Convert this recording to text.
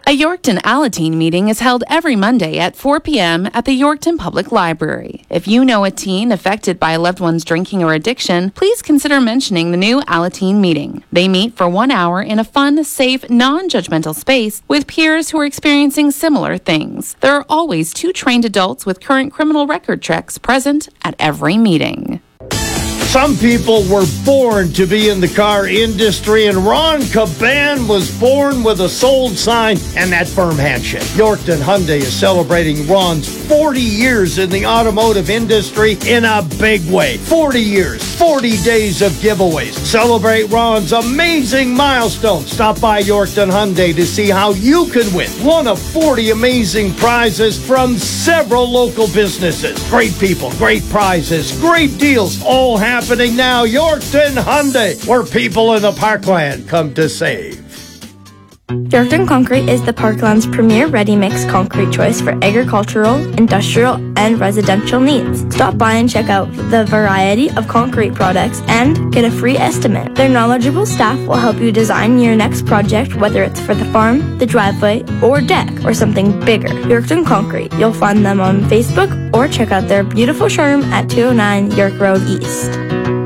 A Yorkton Alateen meeting is held every Monday at 4 p.m. at the Yorkton Public Library. If you know a teen affected by a loved one's drinking or addiction, please consider mentioning the new Alateen meeting. They meet for 1 hour in a fun, safe, non-judgmental space with peers who are experiencing similar things. There are always 2 trained adults with current criminal record checks present at every meeting. Some people were born to be in the car industry, and Ron Caban was born with a sold sign and that firm handshake. Yorkton Hyundai is celebrating Ron's 40 years in the automotive industry in a big way. 40 years, 40 days of giveaways. Celebrate Ron's amazing milestone. Stop by Yorkton Hyundai to see how you can win one of 40 amazing prizes from several local businesses. Great people, great prizes, great deals, all happening now. Yorkton Hyundai, where people in the Parkland come to save. Yorkton Concrete is the Parkland's premier ready-mix concrete choice for agricultural, industrial, and residential needs. Stop by and check out the variety of concrete products and get a free estimate. Their knowledgeable staff will help you design your next project, whether it's for the farm, the driveway, or deck, or something bigger. Yorkton Concrete. You'll find them on Facebook or check out their beautiful showroom at 209 York Road East.